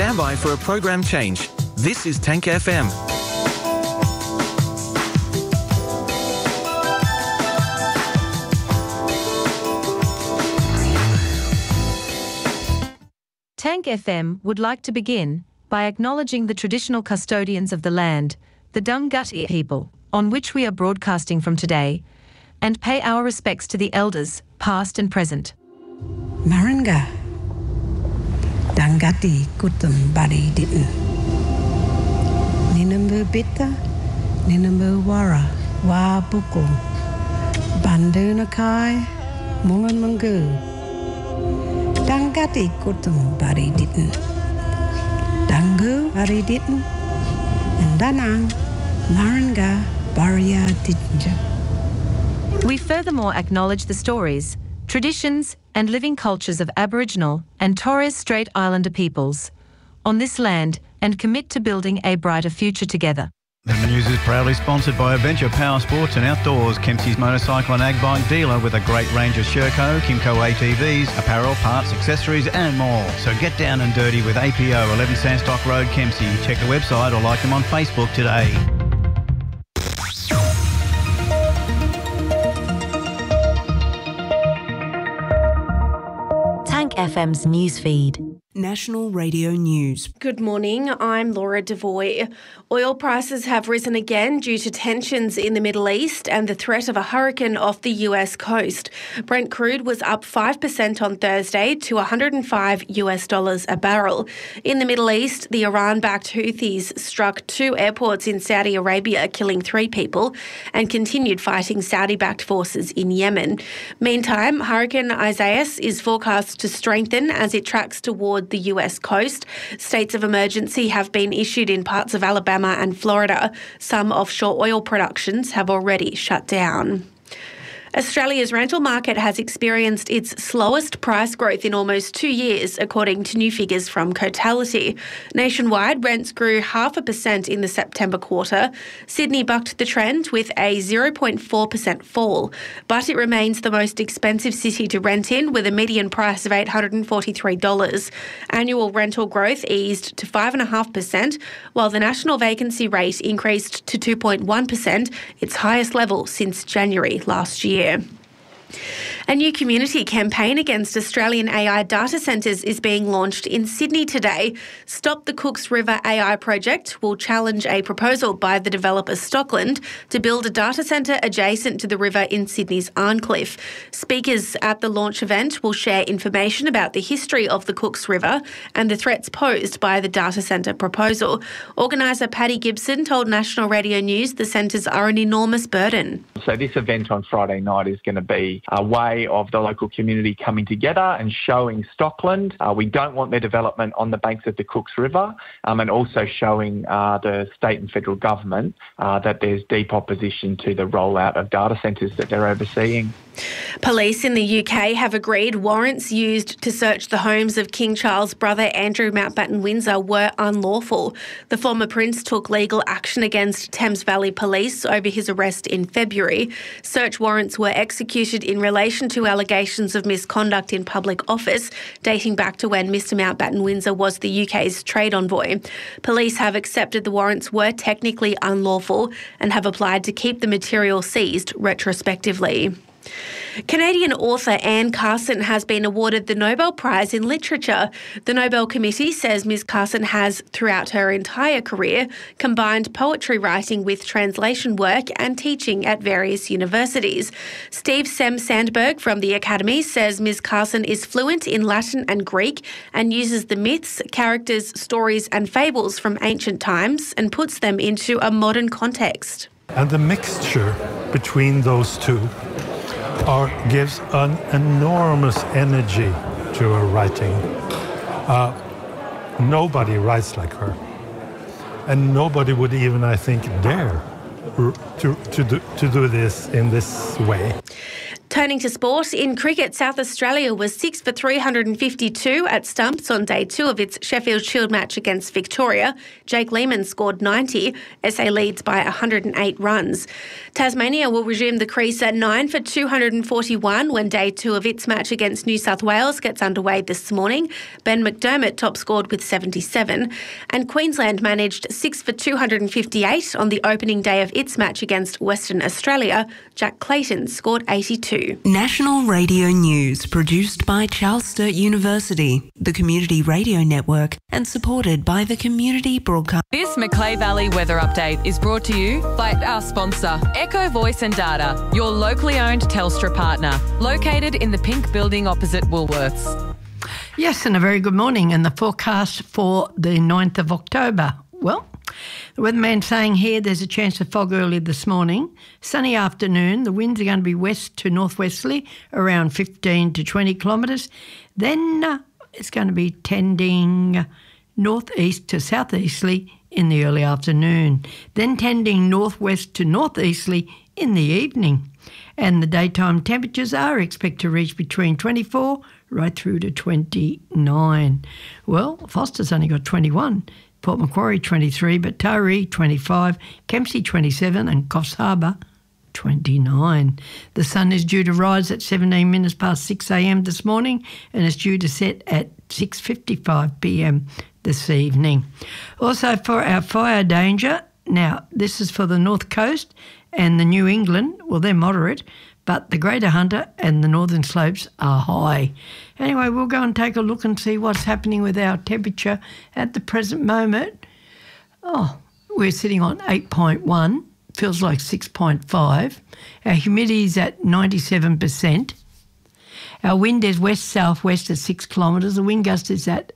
stand by for a program change. This is Tank FM. Tank FM would like to begin by acknowledging the traditional custodians of the land, the Dunghutti people, on which we are broadcasting from today, and pay our respects to the elders, past and present. Maranga, Dunghutti kutum bari ditn. Ninambu bitta, Ninambu wara, wa buku, Bandunakai, Mungan Mungu. Dunghutti kutum bari ditn. Dangu bari ditn. And Danang, Maranga, Baria ditnja. We furthermore acknowledge the stories, traditions, and living cultures of Aboriginal and Torres Strait Islander peoples on this land and commit to building a brighter future together. The news is proudly sponsored by Adventure Power Sports and Outdoors, Kempsey's motorcycle and ag bike dealer with a great range of Sherco, Kimco ATVs, apparel, parts, accessories and more. So get down and dirty with APO, 11 Sandstock Road, Kempsey. Check the website or like them on Facebook today. Tank FM's newsfeed. National Radio News. Good morning, I'm Laura Devoy. Oil prices have risen again due to tensions in the Middle East and the threat of a hurricane off the US coast. Brent crude was up 5% on Thursday to $105 a barrel. In the Middle East, the Iran-backed Houthis struck 2 airports in Saudi Arabia, killing 3 people, and continued fighting Saudi-backed forces in Yemen. Meantime, Hurricane Isaias is forecast to strengthen as it tracks toward the US coast. States of emergency have been issued in parts of Alabama and Florida. Some offshore oil productions have already shut down. Australia's rental market has experienced its slowest price growth in almost 2 years, according to new figures from Cotality. Nationwide, rents grew 0.5% in the September quarter. Sydney bucked the trend with a 0.4% fall, but it remains the most expensive city to rent in, with a median price of $843. Annual rental growth eased to 5.5%, while the national vacancy rate increased to 2.1%, its highest level since January last year. A new community campaign against Australian AI data centres is being launched in Sydney today. Stop the Cooks River AI project will challenge a proposal by the developer Stockland to build a data centre adjacent to the river in Sydney's Arncliffe. Speakers at the launch event will share information about the history of the Cooks River and the threats posed by the data centre proposal. Organiser Paddy Gibson told National Radio News the centres are an enormous burden. So this event on Friday night is going to be a way of the local community coming together and showing Stockland we don't want their development on the banks of the Cooks River, and also showing the state and federal government that there's deep opposition to the rollout of data centres that they're overseeing. Police in the UK have agreed warrants used to search the homes of King Charles' brother Andrew Mountbatten Windsor were unlawful. The former prince took legal action against Thames Valley Police over his arrest in February. Search warrants were executed in relation to allegations of misconduct in public office, dating back to when Mr Mountbatten Windsor was the UK's trade envoy. Police have accepted the warrants were technically unlawful and have applied to keep the material seized retrospectively. Canadian author Anne Carson has been awarded the Nobel Prize in Literature. The Nobel Committee says Ms Carson has, throughout her entire career, combined poetry writing with translation work and teaching at various universities. Steve Sandberg from the Academy says Ms Carson is fluent in Latin and Greek and uses the myths, characters, stories and fables from ancient times and puts them into a modern context. And the mixture between those two gives an enormous energy to her writing. Nobody writes like her. And nobody would even, I think, dare to do this in this way. Turning to sport, in cricket, South Australia was 6 for 352 at stumps on day 2 of its Sheffield Shield match against Victoria. Jake Lehmann scored 90. SA leads by 108 runs. Tasmania will resume the crease at 9 for 241 when day 2 of its match against New South Wales gets underway this morning. Ben McDermott top scored with 77. And Queensland managed 6 for 258 on the opening day of its match against Western Australia. Jack Clayton scored 82. National Radio News, produced by Charles Sturt University, the Community Radio Network, and supported by the Community Broadcast. This Macleay Valley weather update is brought to you by our sponsor, Echo Voice and Data, your locally owned Telstra partner, located in the pink building opposite Woolworths. Yes, and a very good morning. And the forecast for the 9th of October. Well, the weatherman's saying here there's a chance of fog early this morning. Sunny afternoon. The winds are going to be west to northwesterly, around 15 to 20 kilometres. Then it's going to be tending northeast to southeasterly in the early afternoon. Then tending northwest to northeasterly in the evening. And the daytime temperatures are expected to reach between 24 right through to 29. Well, Foster's only got 21. Port Macquarie 23, but Taree 25, Kempsey 27 and Coffs Harbour 29. The sun is due to rise at 17 minutes past 6 a.m. this morning and is due to set at 6:55 p.m. this evening. Also for our fire danger, now this is for the North Coast and the New England, well they're moderate, but the Greater Hunter and the Northern Slopes are high. Anyway, we'll go and take a look and see what's happening with our temperature at the present moment. Oh, we're sitting on 8.1, feels like 6.5. Our humidity is at 97%. Our wind is west-southwest at 6 kilometres. The wind gust is at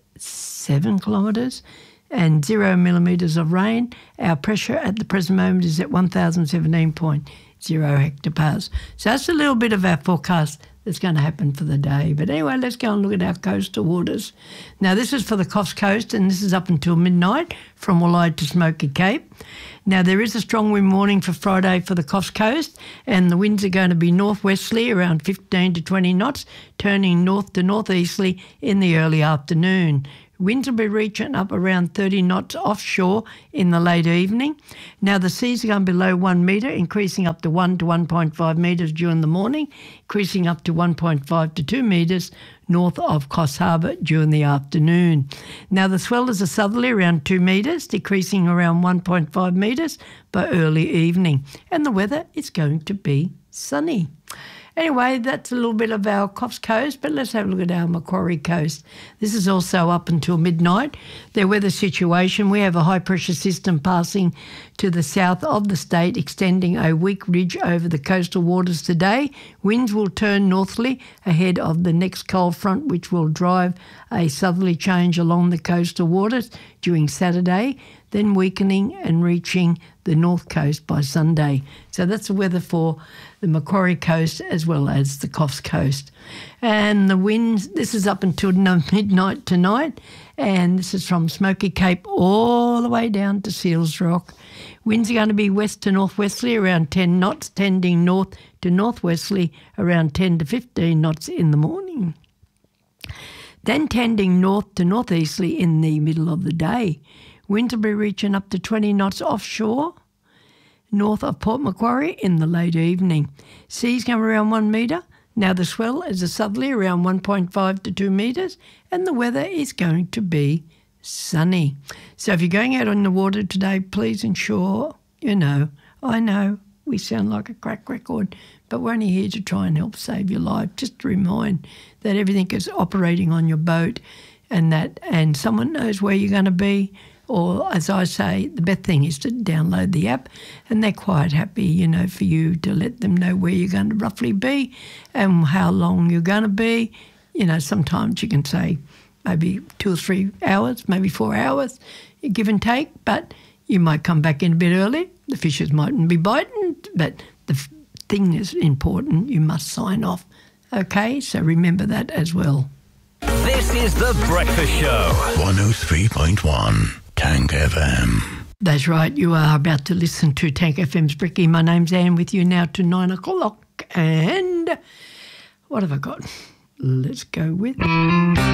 7 kilometres and 0 millimetres of rain. Our pressure at the present moment is at 1,017.0 hectopascals. So that's a little bit of our forecast that's going to happen for the day. But anyway, let's go and look at our coastal waters. Now, this is for the Coffs Coast, and this is up until midnight from Woollide to Smoky Cape. Now, there is a strong wind warning for Friday for the Coffs Coast, and the winds are going to be northwesterly around 15 to 20 knots, turning north to northeasterly in the early afternoon. Winds will be reaching up around 30 knots offshore in the late evening. Now, the seas are going below 1 metre, increasing up to 1 to 1.5 metres during the morning, increasing up to 1.5 to 2 metres north of Coffs Harbour during the afternoon. Now, the swell is a southerly around 2 metres, decreasing around 1.5 metres by early evening. And the weather is going to be sunny. Anyway, that's a little bit of our Coffs Coast, but let's have a look at our Macquarie Coast. This is also up until midnight. Their weather situation, we have a high-pressure system passing to the south of the state, extending a weak ridge over the coastal waters today. Winds will turn northerly ahead of the next cold front, which will drive a southerly change along the coastal waters during Saturday, then weakening and reaching the north coast by Sunday. So that's the weather for the Macquarie Coast as well as the Coffs Coast. And the winds, this is up until midnight tonight, and this is from Smoky Cape all the way down to Seals Rock. Winds are going to be west to northwesterly around 10 knots, tending north to northwesterly around 10 to 15 knots in the morning. Then tending north to northeasterly in the middle of the day. Winds will be reaching up to 20 knots offshore, north of Port Macquarie in the late evening. Seas come around 1 metre. Now the swell is a southerly around 1.5 to 2 metres, and the weather is going to be sunny. So if you're going out on the water today, please ensure, I know we sound like a crack record, but we're only here to try and help save your life. Just to remind that everything is operating on your boat and someone knows where you're going to be. Or, as I say, the best thing is to download the app, and they're quite happy, for you to let them know where you're going to roughly be and how long you're going to be. Sometimes you can say maybe 2 or 3 hours, maybe 4 hours, give and take, but you might come back in a bit early. The fishes mightn't be biting, but the thing is important, you must sign off. Okay, so remember that as well. This is The Breakfast Show. 103.1 Tank FM. That's right, you are about to listen to Tank FM's Bricky. My name's Anne with you now to 9 o'clock, and What have I got? Let's go with...